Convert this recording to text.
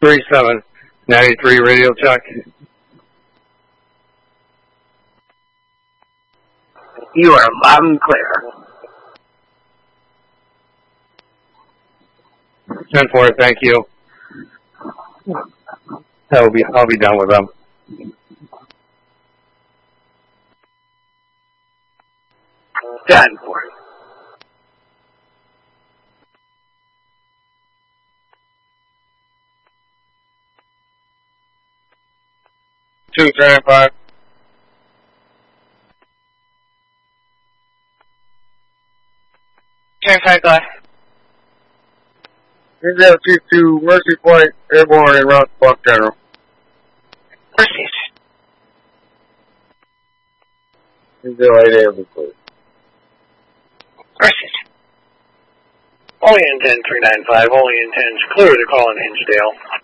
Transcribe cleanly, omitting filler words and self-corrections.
3793 radio check. You are loud and clear. 10-4, thank you. I'll be done with them. Done for you. Two, 5. Go. Intel Chief to Mercy Point, Airborne, and Route Buck General. Mercies. Intel 8 Airborne, please. Mercies. Olean 10395, Olean 10's clear to call in Hinsdale.